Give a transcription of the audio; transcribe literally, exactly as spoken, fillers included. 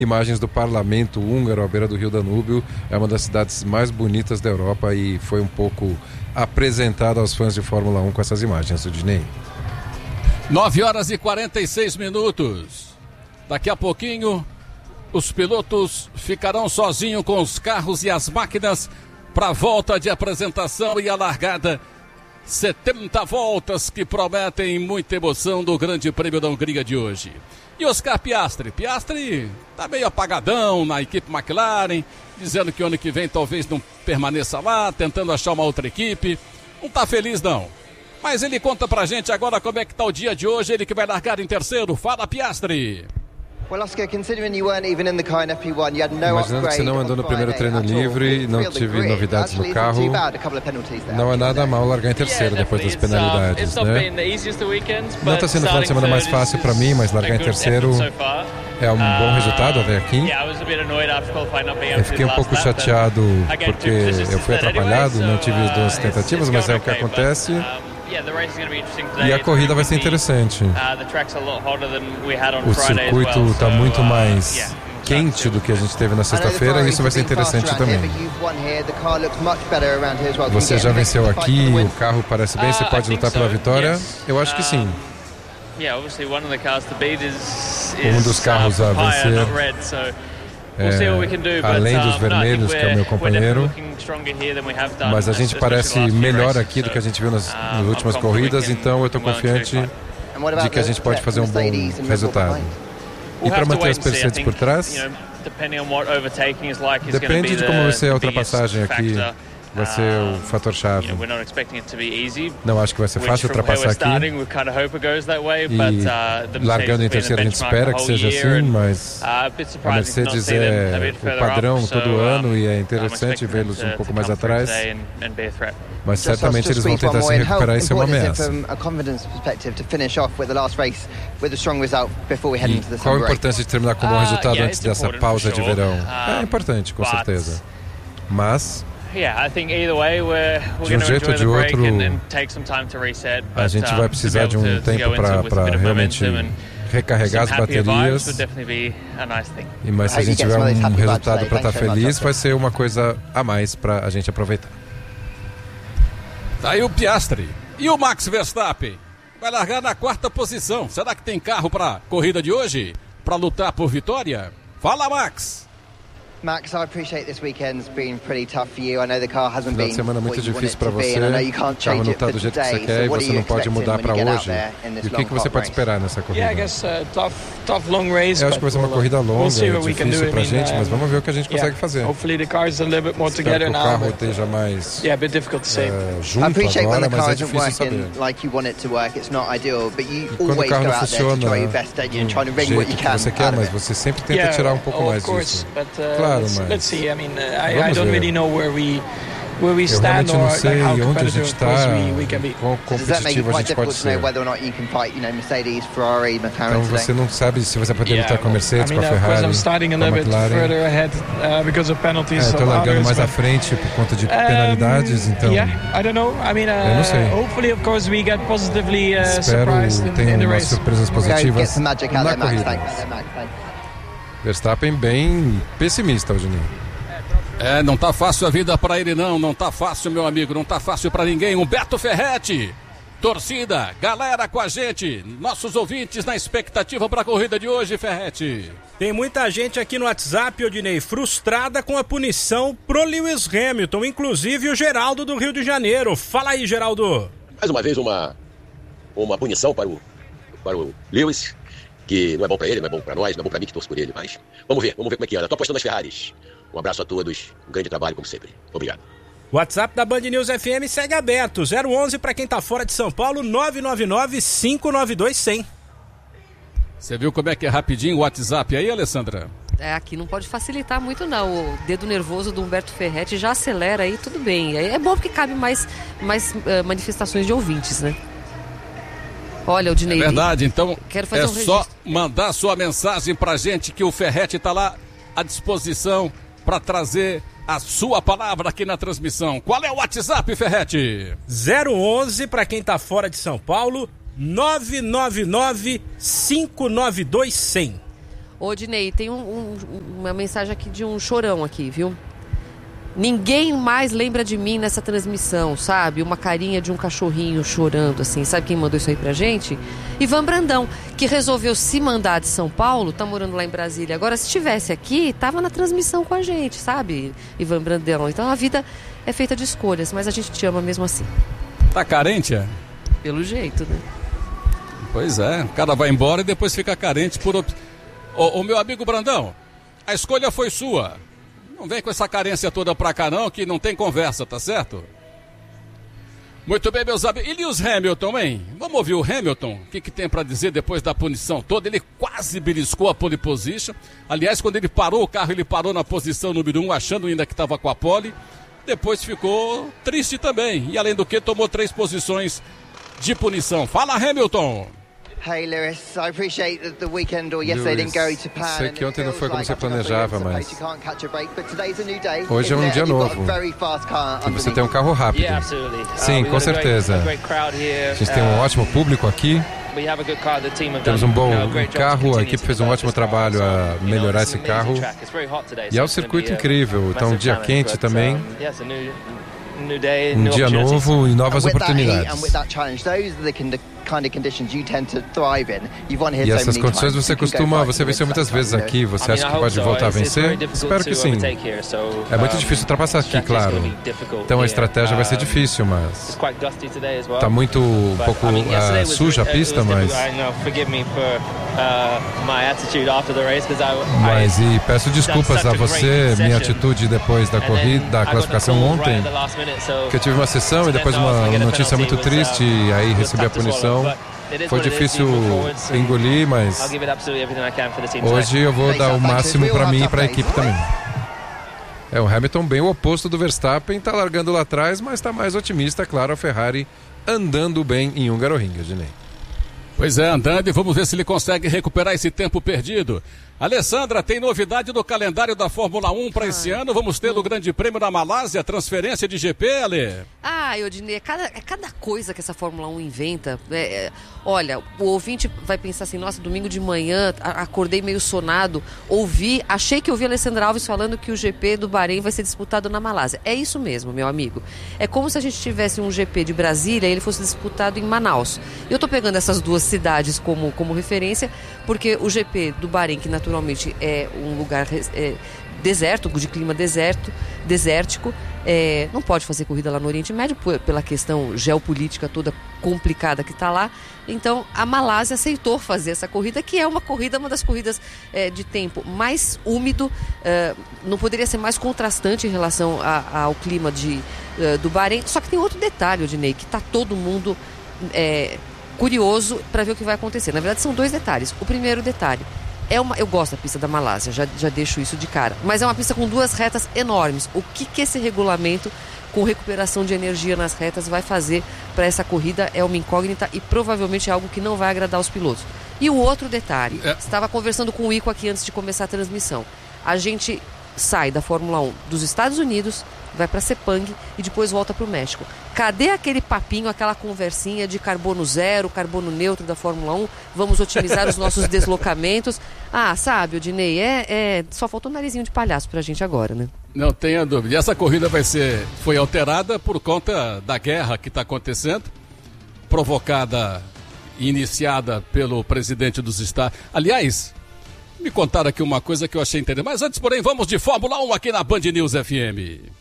Imagens do parlamento húngaro à beira do rio Danúbio. É uma das cidades mais bonitas da Europa e foi um pouco apresentado aos fãs de Fórmula um com essas imagens, Udinei. nove horas e quarenta e seis minutos. Daqui a pouquinho os pilotos ficarão sozinhos com os carros e as máquinas para a volta de apresentação e a largada. setenta voltas que prometem muita emoção do Grande Prêmio da Hungria de hoje. E Oscar Piastri, Piastri tá meio apagadão na equipe McLaren, dizendo que ano que vem talvez não permaneça lá, tentando achar uma outra equipe. Não tá feliz não. Mas ele conta pra gente agora como é que tá o dia de hoje, ele que vai largar em terceiro. Fala, Piastri. Imaginando que você não andou no primeiro treino livre, não tive novidades no carro, não é nada mal largar em terceiro depois das penalidades, né? Não está sendo o final de semana mais fácil para mim, mas largar em terceiro é um bom resultado até aqui. Eu fiquei um pouco chateado porque eu fui atrapalhado, não tive as duas tentativas, mas é o que acontece. E a corrida vai ser interessante. O circuito está muito mais quente do que a gente teve na sexta-feira e isso vai ser interessante também. Você já venceu aqui, o carro parece bem, você pode lutar pela vitória? Eu acho que sim. Um dos carros a vencer. É, além dos vermelhos, que é o meu companheiro, mas a gente parece melhor aqui do que a gente viu nas, nas últimas corridas, então eu estou confiante de que a gente pode fazer um bom resultado. E para manter as Mercedes por trás, depende de como vai ser a ultrapassagem aqui. Vai ser o fator chave. Não acho que vai ser fácil ultrapassar aqui. E largando em terceiro a gente espera que seja assim, mas a Mercedes é o padrão todo ano e é interessante vê-los um pouco mais atrás. Mas certamente eles vão tentar se recuperar e ser uma ameaça. E qual a importância de terminar com um bom resultado antes dessa pausa de verão? É importante, com certeza. Mas de um jeito ou de outro, a gente vai precisar de um tempo para realmente recarregar as baterias. E mas se a gente tiver um resultado para estar feliz, vai ser uma coisa a mais para a gente aproveitar. Tá aí o Piastri. E o Max Verstappen? Vai largar na quarta posição. Será que tem carro para corrida de hoje? Para lutar por vitória? Fala, Max! Max, I appreciate this weekend's been pretty tough for you. I know the car hasn't been Final de semana muito difícil para você. O carro não está do jeito que você quer e você não pode mudar para hoje. E o que, que você pode esperar nessa corrida? Eu acho que vai ser uma corrida longa, difícil para a gente, mas vamos ver o que a gente consegue fazer. Espero que o carro esteja mais uh, junto agora, mas é difícil saber. E quando o carro não funciona do jeito que você quer, mas você sempre tenta tirar um pouco mais disso. Claro. Claro, mas let's see. I mean, uh, I, I don't really know where we where we stand or like how competitive we, we can be. Quão competitivo a gente pode ser. Então você não sabe se você pode lutar com a Mercedes, com a Ferrari, com a McLaren. É, estou largando mais à frente por conta de penalidades, então. Eu não sei. Espero ter umas surpresas positivas na corrida. Verstappen bem pessimista, Juninho. É, não tá fácil a vida para ele não, não tá fácil, meu amigo, não tá fácil para ninguém. Humberto Ferretti, torcida, galera com a gente, nossos ouvintes na expectativa para a corrida de hoje, Ferretti. Tem muita gente aqui no WhatsApp, Odinei, frustrada com a punição pro Lewis Hamilton, inclusive o Geraldo do Rio de Janeiro. Fala aí, Geraldo. Mais uma vez uma, uma punição para o, para o Lewis, que não é bom pra ele, não é bom pra nós, não é bom pra mim que torço por ele, mas vamos ver, vamos ver como é que anda. Tô apostando nas Ferraris. Um abraço a todos, um grande trabalho como sempre. Obrigado. WhatsApp da Band News F M segue aberto, zero onze para quem tá fora de São Paulo, nove nove nove, cinco nove dois, cem. Você viu como é que é rapidinho o WhatsApp aí, Alessandra? É, aqui não pode facilitar muito não, o dedo nervoso do Humberto Ferretti já acelera aí, tudo bem. É bom porque cabe mais, mais uh, manifestações de ouvintes, né? Olha, o Dinei. É verdade, então quero fazer é um só mandar sua mensagem pra gente que o Ferretti tá lá à disposição para trazer a sua palavra aqui na transmissão. Qual é o WhatsApp, Ferretti? zero onze para quem tá fora de São Paulo, nove nove nove, cinco nove dois, cem. Ô, Dinei, tem um, um, uma mensagem aqui de um chorão aqui, viu? Ninguém mais lembra de mim nessa transmissão, sabe? Uma carinha de um cachorrinho chorando, assim. Sabe quem mandou isso aí pra gente? Ivan Brandão, que resolveu se mandar de São Paulo, tá morando lá em Brasília. Agora, se estivesse aqui, tava na transmissão com a gente, sabe? Ivan Brandão. Então, a vida é feita de escolhas, mas a gente te ama mesmo assim. Tá carente, é? Pelo jeito, né? Pois é, o cara vai embora e depois fica carente por... Op... Ô, ô, meu amigo Brandão, a escolha foi sua. Não vem com essa carência toda pra cá não, que não tem conversa, tá certo? Muito bem, meus amigos. E Lewis Hamilton, hein? Vamos ouvir o Hamilton? O que, que tem pra dizer depois da punição toda? Ele quase beliscou a pole position. Aliás, quando ele parou o carro, ele parou na posição número um, achando ainda que estava com a pole. Depois ficou triste também. E além do que, tomou três posições de punição. Fala, Hamilton! Hey Lewis, I appreciate that the weekend or yesterday didn't go to plan. Sei que ontem não foi como você planejava, mas hoje é um dia novo. E você tem um carro rápido. Sim, com certeza. A gente tem um ótimo público aqui. Temos um bom carro, a equipe fez um ótimo trabalho a melhorar esse carro. E é um circuito incrível, então um dia quente também. Um dia novo e novas oportunidades. E essas condições você costuma, você venceu muitas vezes aqui, você acha que pode voltar a vencer? Espero que sim. É muito difícil ultrapassar aqui, claro. Então a estratégia vai ser difícil, mas está muito, um pouco uh, suja a pista, mas... Mas e peço desculpas a você, minha atitude depois da corrida, da classificação ontem, que eu tive uma sessão e depois uma notícia muito triste e aí recebi a punição. Foi difícil engolir, mas hoje eu vou dar o máximo para mim e para a equipe também. É, o Hamilton bem o oposto do Verstappen, está largando lá atrás, mas está mais otimista, claro, a Ferrari andando bem em Hungaroringa, Dinei. Pois é, andando e vamos ver se ele consegue recuperar esse tempo perdido. Alessandra, tem novidade no calendário da Fórmula um para esse ano? Vamos ter o Grande Prêmio da Malásia, transferência de G P, Ale? Ah, Eudinei, é cada, é cada coisa que essa Fórmula um inventa. É, é, olha, o ouvinte vai pensar assim, nossa, domingo de manhã, a, acordei meio sonado, ouvi, achei que ouvi a Alessandra Alves falando que o G P do Bahrein vai ser disputado na Malásia. É isso mesmo, meu amigo. É como se a gente tivesse um G P de Brasília e ele fosse disputado em Manaus. Eu tô pegando essas duas cidades como, como referência, porque o G P do Bahrein, que naturalmente é um lugar é, deserto, de clima deserto, desértico, é, não pode fazer corrida lá no Oriente Médio por, pela questão geopolítica toda complicada que está lá. Então a Malásia aceitou fazer essa corrida, que é uma corrida, uma das corridas é, de tempo mais úmido, é, não poderia ser mais contrastante em relação a, ao clima de, é, do Bahrein. Só que tem outro detalhe, Odinei, que está todo mundo é, curioso para ver o que vai acontecer. Na verdade são dois detalhes. O primeiro detalhe, é uma, eu gosto da pista da Malásia, já, já deixo isso de cara, mas é uma pista com duas retas enormes. O que, que esse regulamento com recuperação de energia nas retas vai fazer para essa corrida é uma incógnita e provavelmente é algo que não vai agradar os pilotos. E o outro detalhe, é. Estava conversando com o Ico aqui antes de começar a transmissão. A gente sai da Fórmula um dos Estados Unidos, vai para Sepang e depois volta para o México. Cadê aquele papinho, aquela conversinha de carbono zero, carbono neutro da Fórmula um? Vamos otimizar os nossos deslocamentos. Ah, sabe, Odinei, é, é, só faltou um narizinho de palhaço pra gente agora, né? Não tenha dúvida. E essa corrida vai ser, foi alterada por conta da guerra que está acontecendo, provocada e iniciada pelo presidente dos Estados. Aliás, me contaram aqui uma coisa que eu achei interessante. Mas antes, porém, vamos de Fórmula um aqui na Band News F M.